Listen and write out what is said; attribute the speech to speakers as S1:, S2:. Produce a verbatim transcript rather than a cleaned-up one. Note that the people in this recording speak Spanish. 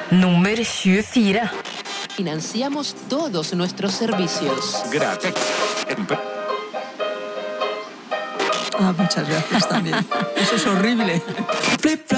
S1: Nummer tjuefire.
S2: Financiamos todos nuestros servicios.
S3: Gracias.
S4: Ah, muchas gracias también. Eso es horrible.